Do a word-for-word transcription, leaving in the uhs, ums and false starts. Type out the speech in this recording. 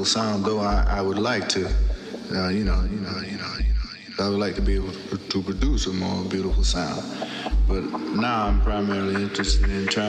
beautiful sound, though I, I would like to, uh, you know, you know, you know, you know, I would like to be able to, to produce a more beautiful sound. But now I'm primarily interested in trying